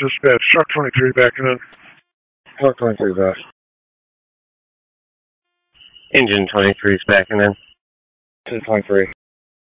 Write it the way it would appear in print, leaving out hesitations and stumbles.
dispatch. Truck 23 backing in. Truck 23 back. Engine 23 is backing in. Engine 23.